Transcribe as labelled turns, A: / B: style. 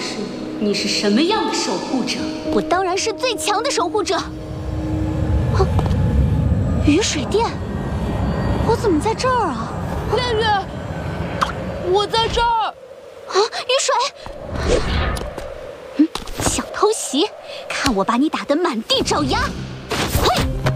A: 是，你是什么样的守护者？
B: 我当然是最强的守护者。啊，雨水殿，我怎么在这儿啊？
C: 月月，我在这儿。
B: 啊，雨水！想偷袭？看我把你打得满地找牙！嘿！